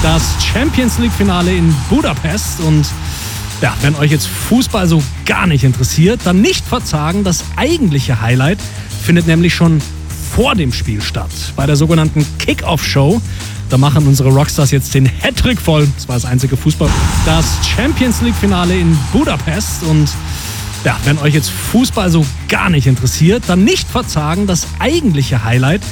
Das Champions League-Finale in Budapest. Und ja, wenn euch jetzt Fußball so gar nicht interessiert, dann nicht verzagen. Das eigentliche Highlight findet nämlich schon vor dem Spiel statt. Bei der sogenannten Kick-Off-Show. Da machen unsere Rockstars jetzt den Hattrick voll. Das war das einzige Fußball. Das Champions League-Finale in Budapest. Und ja, wenn euch jetzt Fußball so gar nicht interessiert, dann nicht verzagen. Das eigentliche Highlight